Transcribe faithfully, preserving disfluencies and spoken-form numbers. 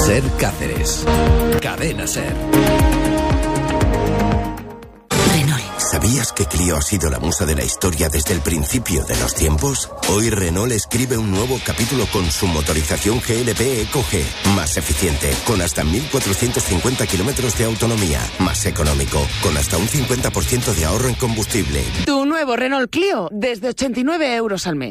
Ser Cáceres. Cadena Ser. ¿Sabías que Clio ha sido la musa de la historia desde el principio de los tiempos? Hoy Renault escribe un nuevo capítulo con su motorización G L P Eco G, más eficiente, con hasta mil cuatrocientos cincuenta kilómetros de autonomía, más económico, con hasta un cincuenta por ciento de ahorro en combustible. Tu nuevo Renault Clio, desde ochenta y nueve euros al mes.